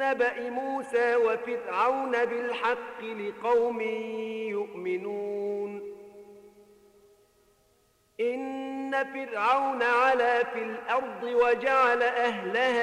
نبأ موسى وفرعون بالحق لقوم يؤمنون إن فرعون علا في الأرض وجعل أهلها